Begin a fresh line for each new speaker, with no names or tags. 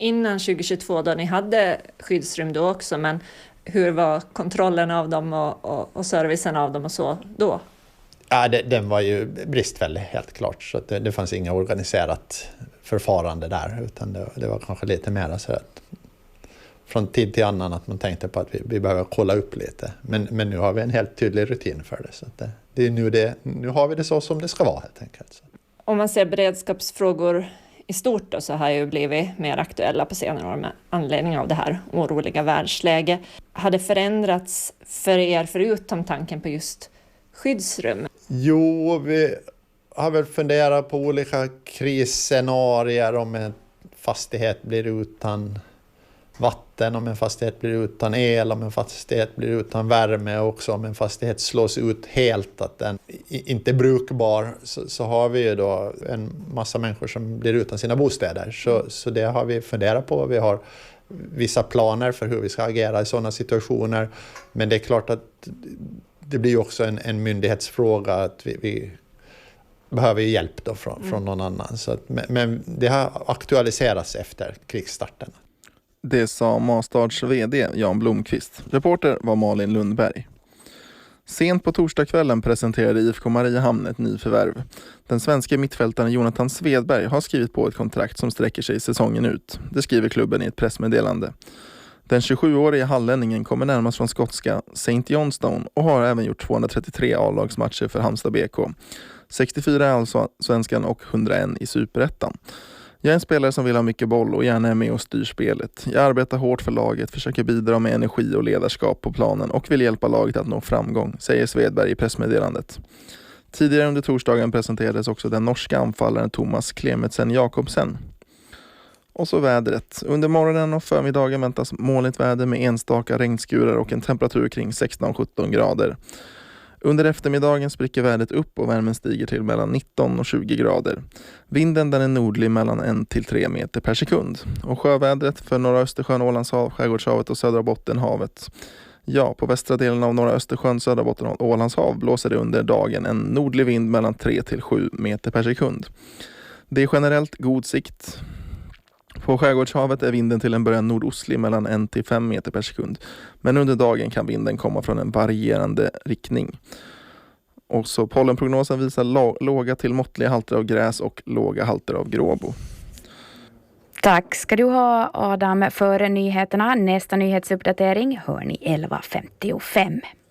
innan 2022 då ni hade skyddsrum då också, men hur var kontrollen av dem och servicen av dem och så då?
Ja, den var ju bristfällig helt klart, så att det fanns inga organiserat förfarande där, utan det var kanske lite mer så att från tid till annan att man tänkte på att vi behöver kolla upp lite. Men nu har vi en helt tydlig rutin för det, så att det är nu har vi det så som det ska vara helt enkelt. Så.
Om man ser beredskapsfrågor i stort då, så har ju blivit mer aktuella på senare år med anledning av det här oroliga världsläge. Har det förändrats för er förutom tanken på just skyddsrum?
Jo, vi har väl funderat på olika krisscenarier, om en fastighet blir utan vatten, om en fastighet blir utan el, om en fastighet blir utan värme, och också om en fastighet slås ut helt, att den inte är brukbar, så har vi ju då en massa människor som blir utan sina bostäder. Så det har vi funderat på. Vi har vissa planer för hur vi ska agera i sådana situationer, men det är klart att det blir också en myndighetsfråga, att vi behöver ju hjälp då från någon annan. Så att, men det har aktualiserats efter krigsstarten.
Det sa Mastads vd Jan Blomqvist. Reporter var Malin Lundberg. Sent på torsdagskvällen presenterade IFK Mariehamn ett nyförvärv. Den svenska mittfältaren Jonathan Svedberg har skrivit på ett kontrakt som sträcker sig säsongen ut. Det skriver klubben i ett pressmeddelande. Den 27-åriga hallänningen kommer närmast från skotska St. Johnstone och har även gjort 233 A-lagsmatcher för Halmstad BK. 64 i Allsvenskan och 101 i Superettan. Jag är en spelare som vill ha mycket boll och gärna är med och styr spelet. Jag arbetar hårt för laget, försöker bidra med energi och ledarskap på planen och vill hjälpa laget att nå framgång, säger Svedberg i pressmeddelandet. Tidigare under torsdagen presenterades också den norska anfallaren Thomas Klemetsen Jakobsen. Och så vädret. Under morgonen och förmiddagen väntas molnigt väder med enstaka regnskurar och en temperatur kring 16-17 grader. Under eftermiddagen spricker vädret upp och värmen stiger till mellan 19 och 20 grader. Vinden den är nordlig mellan 1 till 3 meter per sekund. Och sjövädret för norra Östersjön, Ålandshav, Skärgårdshavet och södra Bottenhavet. Ja, på västra delen av norra Östersjön, södra Botten och Ålandshav blåser det under dagen en nordlig vind mellan 3 till 7 meter per sekund. Det är generellt god sikt. På Skärgårdshavet är vinden till en början nordostlig mellan 1 till 5 meter per sekund. Men under dagen kan vinden komma från en varierande riktning. Och så pollenprognosen visar låga till måttliga halter av gräs och låga halter av gråbo.
Tack ska du ha, Adam. Före nyheterna, nästa nyhetsuppdatering hör ni 11.55.